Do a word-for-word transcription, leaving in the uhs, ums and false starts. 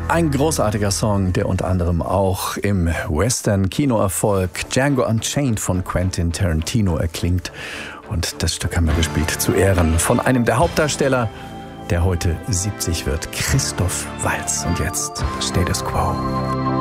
Ein großartiger Song, der unter anderem auch im Western-Kinoerfolg Django Unchained von Quentin Tarantino erklingt. Und das Stück haben wir gespielt zu Ehren von einem der Hauptdarsteller, der heute siebzig wird, Christoph Waltz. Und jetzt Status Quo.